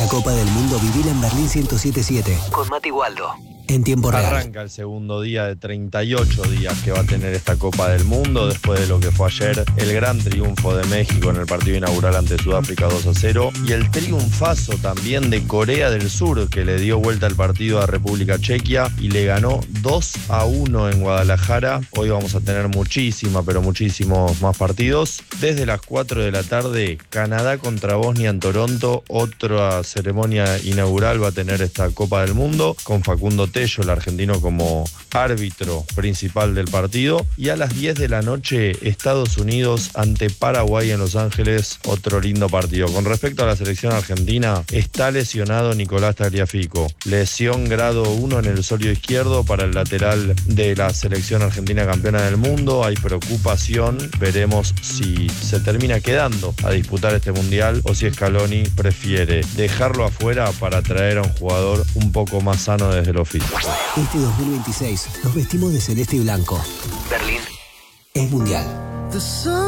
Copa del Mundo vivila en Berlín 107.7 con Mati Waldo. En tiempo real. Arranca el segundo día de 38 días que va a tener esta Copa del Mundo después de lo que fue ayer el gran triunfo de México en el partido inaugural ante Sudáfrica 2-0 y el triunfazo también de Corea del Sur que le dio vuelta al partido a República Chequia y le ganó 2-1 en Guadalajara. Hoy vamos a tener muchísimos más partidos. Desde las 4 de la tarde, Canadá contra Bosnia en Toronto. Otra ceremonia inaugural va a tener esta Copa del Mundo con Facundo Tello, el argentino, como árbitro principal del partido. Y a las 10 de la noche, Estados Unidos ante Paraguay en Los Ángeles, otro lindo partido. Con respecto a la selección argentina, está lesionado Nicolás Tagliafico. Lesión grado 1 en el sóleo izquierdo para el lateral de la selección argentina campeona del mundo. Hay preocupación. Veremos si se termina quedando a disputar este mundial o si Scaloni prefiere dejarlo afuera para traer a un jugador un poco más sano desde lo físico. Este 2026 nos vestimos de celeste y blanco. Berlín es mundial.